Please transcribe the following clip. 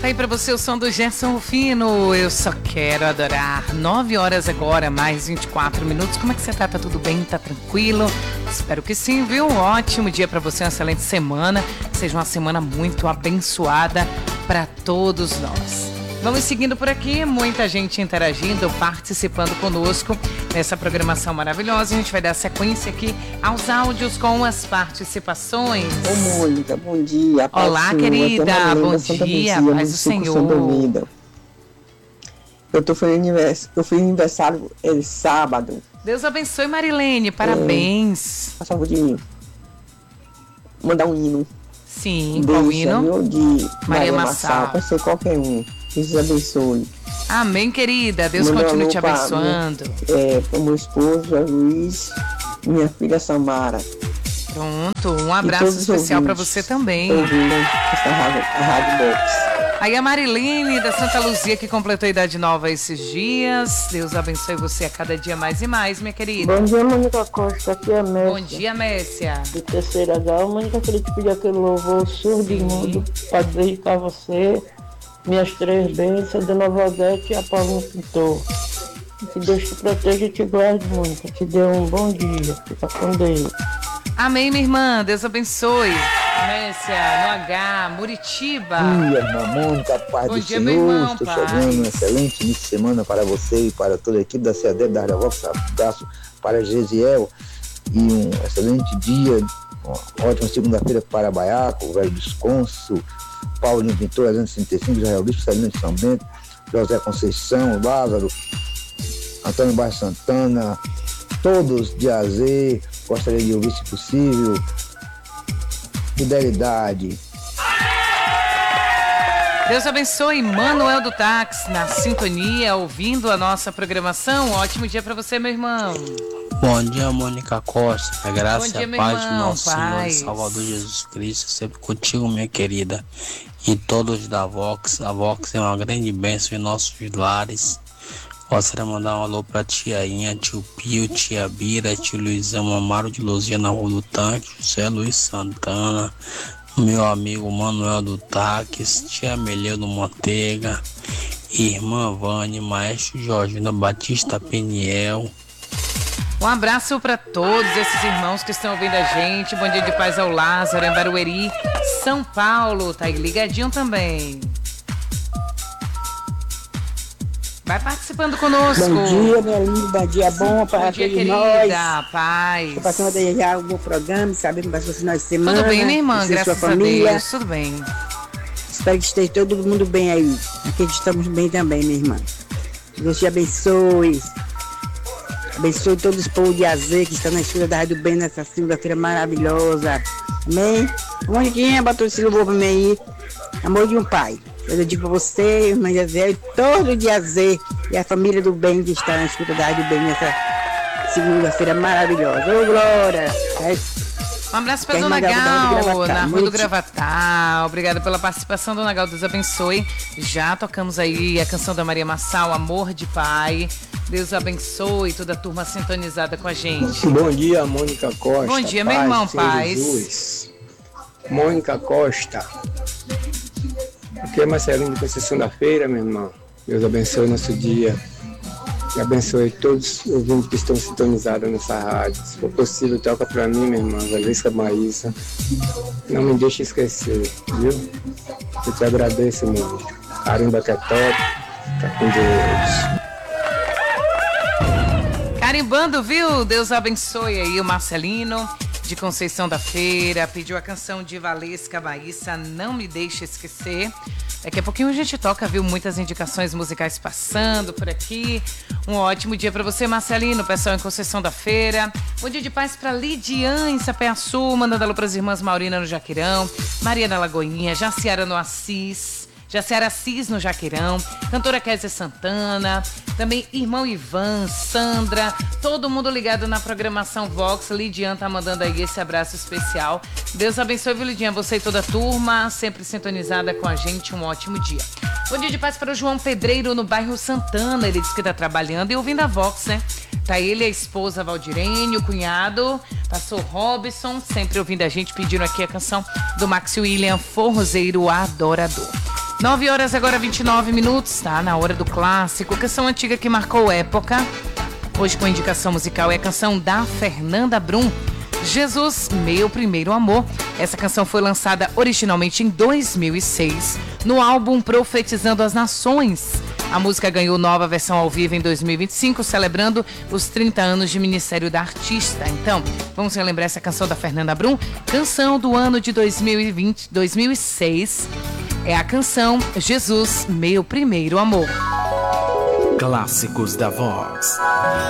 Tá aí pra você o som do Gerson Rufino, Eu Só Quero Adorar. 9 horas agora, mais 24 minutos. Como é que você tá? Tá tudo bem? Tá tranquilo? Espero que sim, viu? Um ótimo dia pra você, uma excelente semana. Seja uma semana muito abençoada pra todos nós. Vamos seguindo por aqui, muita gente interagindo, participando conosco nessa programação maravilhosa. A gente vai dar sequência aqui aos áudios com as participações. Ô, Mônica, bom dia. Olá, querida, bom dia, paz do Senhor. Eu fui aniversário sábado. Deus abençoe, Marilene, parabéns. Por favor de mim. Mandar um hino. Sim, qual hino? De Maria Massal. Pode ser qualquer um. Deus abençoe. Amém, querida. Deus continue te abençoando. Para meu esposo, Luiz, minha filha Samara. Pronto, um abraço especial para você também. A Rádio Box. Aí a Marilene da Santa Luzia, que completou a idade nova esses dias. Deus abençoe você a cada dia mais e mais, minha querida. Bom dia, Mônica Costa. Aqui é a Messia. Bom dia, Messia. Do terceiro H. Mônica, queria te pedir aquele louvor surdo e mudo para dedicar a você. Minhas três bênçãos, Dona Valdete e a Paulinho Pintor. Que Deus te proteja e te guarde, Mônica. Te dê um bom dia. Fica com Deus. Amém, minha irmã. Deus abençoe. Messia, no H, Muritiba. Bom dia, irmã Mônica, paz do Senhor. Irmão, estou chegando, um excelente início de semana para você e para toda a equipe da CAD da Rádio Vox. Abraço para Gesiel e um excelente dia, uma ótima segunda-feira para Baiaco, Velho Desconso, Paulinho Pintor, 235, Israel Bispo, Celino de São Bento, José Conceição, Lázaro, Antônio Bairro Santana, todos de AZ, gostaria de ouvir se possível. Fidelidade. Deus abençoe, Manuel do Táxi, na sintonia, ouvindo a nossa programação. Ótimo dia para você, meu irmão. Bom dia, Mônica Costa. A graça e a paz do nosso paz. Senhor e Salvador Jesus Cristo, sempre contigo, minha querida. E todos da Vox. A Vox é uma grande bênção em nossos lares. Gostaria de mandar um alô pra tiainha, tio Pio, tia Bira, tio Luizão Amaro de Luzia na Rua do Tanque, José Luiz Santana, meu amigo Manuel do Táxi, tia Meleu do Manteiga, irmã Vânia, maestro Jorginho Batista Peniel. Um abraço para todos esses irmãos que estão ouvindo a gente. Bom dia de paz ao Lázaro, em Barueri, São Paulo. Tá aí ligadinho também. Vai participando conosco. Bom dia, minha linda. Dia bom para todos nós. Paz. Estou passando a desejar um bom programa, sabendo que vai ser final de semana. Tudo bem, minha irmã? Graças a Deus. Tudo bem. Espero que esteja todo mundo bem aí. Aqui estamos bem também, minha irmã. Deus te abençoe. Abençoe todos os povos de AZ que estão na escuta da Rádio Bem nessa segunda-feira maravilhosa. Amém? Moniquinha, botou esse louvor pra mim aí. Amor de um pai. Eu digo pra você, irmã de AZ, e todo de AZ e a família do bem que está na escuta da Rádio Bem nessa segunda-feira maravilhosa. Ô, Glória! Um abraço para Dona Gal, na Rua do Gravatar. Obrigada pela participação, Dona Gal. Deus abençoe. Já tocamos aí a canção da Maria Massal, Amor de Pai. Deus abençoe toda a turma sintonizada com a gente. Bom dia, Mônica Costa. Bom dia, meu irmão, paz. Jesus. Mônica Costa. Aqui é Marcelinho de segunda-feira, meu irmão. Deus abençoe nosso dia. E abençoe todos os ouvintes que estão sintonizados nessa rádio. Se for possível, toca pra mim, minha irmã, Valesca Maísa. Não me deixe esquecer, viu? Eu te agradeço, meu. Carimba que é top. Tá com Deus. Carimbando, viu? Deus abençoe aí o Marcelino de Conceição da Feira. Pediu a canção de Valesca Maísa, Não Me Deixe Esquecer. Daqui a pouquinho a gente toca, viu? Muitas indicações musicais passando por aqui. Um ótimo dia para você, Marcelino, pessoal em Conceição da Feira. Bom dia de paz para Lidiane em Sapé-Açu, mandando alô para as irmãs Maurina no Jaqueirão, Maria na Lagoinha, Jaciara no Assis, Jaciara Assis no Jaqueirão, cantora Kézia Santana, também irmão Ivan, Sandra, todo mundo ligado na programação Vox. Lidiane tá mandando aí esse abraço especial. Deus abençoe, viu, Lidiane? Você e toda a turma, sempre sintonizada com a gente. Um ótimo dia. Bom dia de paz para o João Pedreiro, no bairro Santana. Ele disse que tá trabalhando e ouvindo a Vox, né? Tá ele, a esposa Valdirene, o cunhado, pastor Robson, sempre ouvindo a gente, pedindo aqui a canção do Max William, Forrozeiro Adorador. 9 horas agora 29 minutos, tá? Na hora do clássico, canção antiga que marcou época. Hoje com indicação musical é a canção da Fernanda Brum, Jesus, Meu Primeiro Amor. Essa canção foi lançada originalmente em 2006 no álbum Profetizando as Nações. A música ganhou nova versão ao vivo em 2025, celebrando os 30 anos de Ministério da Artista. Então, vamos relembrar essa canção da Fernanda Brum, canção do ano de 2006. É a canção Jesus, Meu Primeiro Amor. Clássicos da Vox.